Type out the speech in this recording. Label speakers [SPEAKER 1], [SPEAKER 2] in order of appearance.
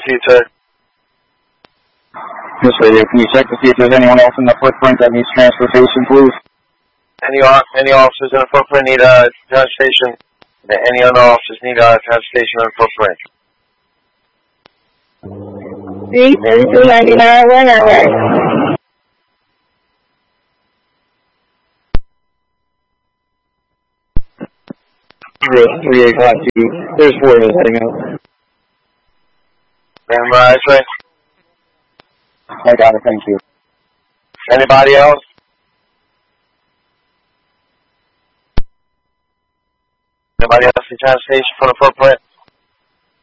[SPEAKER 1] proceed, sir.
[SPEAKER 2] Yes, radio. Can you check to see if there's anyone else in the footprint that needs transportation, please?
[SPEAKER 1] Any officers in the footprint need transportation? Any other officers need transportation on the footprint?
[SPEAKER 3] 33299, 1 hour.
[SPEAKER 2] Three o'clock. There's 4 of us heading out.
[SPEAKER 1] Memorize, right?
[SPEAKER 2] I got it. Thank you.
[SPEAKER 1] Anybody else? Anybody else need transportation for the footprint?